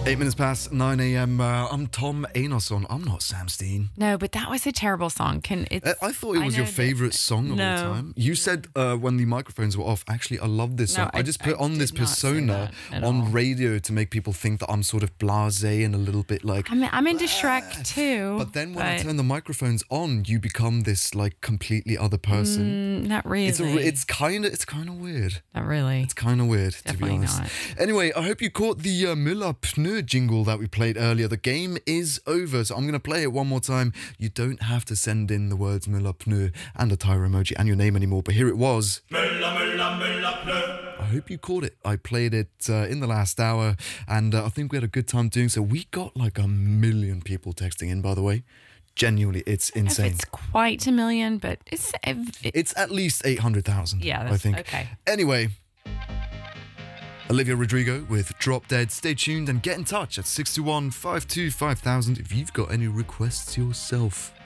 8 minutes past 9 a.m. I'm Tom Einarsson. I'm not Sam Steen. No, but that was a terrible song. I thought it was your favourite song of all time. You said when the microphones were off, actually, I love this song. I just put on this persona on radio to make people think that I'm sort of blasé and a little bit like... I'm into Shrek too. But then when I turn the microphones on, you become this like completely other person. Not really. It's kind of weird. Not really. It's kind of weird, Definitely to be honest. not. Anyway, I hope you caught the Müller Pneu jingle that we played earlier. The game is over, so I'm going to play it one more time. You don't have to send in the words Müller Pneu and a tire emoji and your name anymore, but here it was. Müller, Müller, Müller Pneu. I hope you caught it. I played it in the last hour, and I think we had a good time doing so. We got like 1 million people texting in, by the way. Genuinely, it's insane. If it's quite a million, but it's at least 800,000. Yeah, I think. Okay. Anyway, Olivia Rodrigo with Drop Dead. Stay tuned and get in touch at 621 525 5000 if you've got any requests yourself.